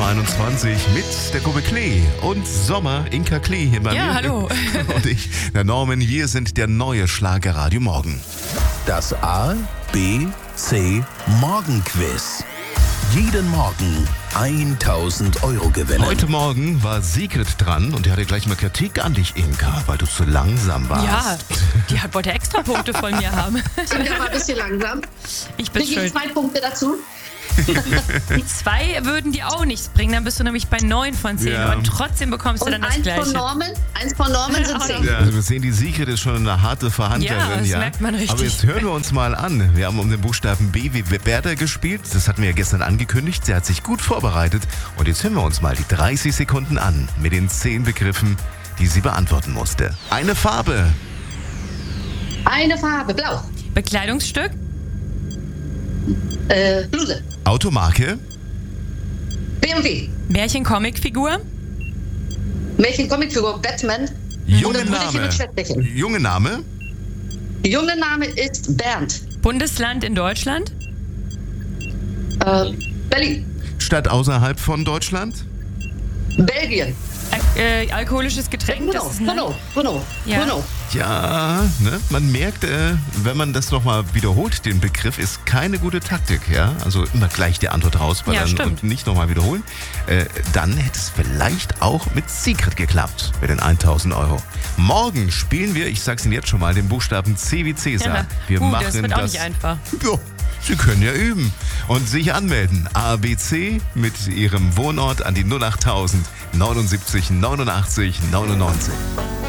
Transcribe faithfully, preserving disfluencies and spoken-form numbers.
einundzwanzig mit der Gruppe Klee und Sommer, Inka Klee hier bei Ja, mir. hallo. Und ich, der Norman, wir sind der neue Schlagerradio Morgen. Das A, B, C Morgenquiz. Jeden Morgen tausend Euro gewinnen. Heute Morgen war Sigrid dran und die hatte gleich mal Kritik an dich, Inka, weil du zu langsam warst. Ja, die hat, wollte extra Punkte von mir haben. Ich bin aber ein bisschen langsam. Ich bin Kriege ich schuld. zwei Punkte dazu? Die zwei würden dir auch nichts bringen, dann bist du nämlich bei neun von zehn Ja. und trotzdem bekommst du Und dann das eins Gleiche. von Norman, eins von Norman sind zehn. Ja, also wir sehen, die Sigrid ist schon eine harte Verhandlerin. Ja, das ja. merkt man richtig. Aber jetzt hören wir uns mal an. Wir haben um den Buchstaben B wie Bertha gespielt. Das hatten wir ja gestern angekündigt. Sie hat sich gut vorbereitet. Und jetzt hören wir uns mal die dreißig Sekunden an mit den zehn Begriffen, die sie beantworten musste. Eine Farbe. Eine Farbe, blau. Bekleidungsstück, Äh, Bluse. Automarke. B M W. Märchen-Comicfigur, Märchen-Comicfigur, Batman. Junge Und das Brüderchen Name. und Schwesterchen. Junge Name. Junge Name ist Bernd. Bundesland in Deutschland, Äh, Berlin. Stadt außerhalb von Deutschland. Belgien. äh, äh, alkoholisches Getränk, Bruno, das ist ein Bruno, Bruno, Ja. Bruno. Ja, ne? Man merkt, äh, wenn man das nochmal wiederholt, den Begriff, ist keine gute Taktik, ja. Also immer gleich die Antwort raus, weil Ja, dann stimmt. und nicht nochmal wiederholen. Äh, dann hätte es vielleicht auch mit Secret geklappt, mit den tausend Euro. Morgen spielen wir, ich sag's Ihnen jetzt schon mal, den Buchstaben C wie Cäsar. Ja. Wir Uh, machen das wird auch nicht einfach. Ja, Sie können ja üben und sich anmelden. A B C mit Ihrem Wohnort an die null achttausend neunundsiebzig neunundachtzig neunundneunzig.